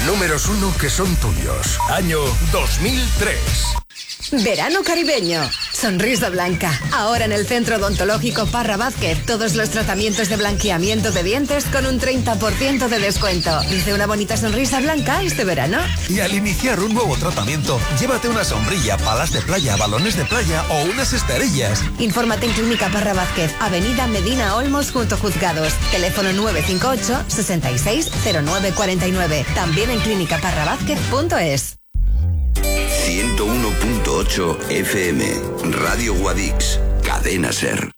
Números 1 que son tuyos. Año 2003. Verano caribeño. Sonrisa Blanca. Ahora en el Centro Odontológico Parra Vázquez. Todos los tratamientos de blanqueamiento de dientes con un 30% de descuento. Dice una bonita sonrisa blanca este verano. Y al iniciar un nuevo tratamiento, llévate una sombrilla, palas de playa, balones de playa o unas esterillas. Infórmate en Clínica Parra Vázquez, Avenida Medina Olmos junto a Juzgados. Teléfono 958 66 0949. También en clínicaparravázquez.es. 101.8 FM, Radio Guadix, Cadena Ser.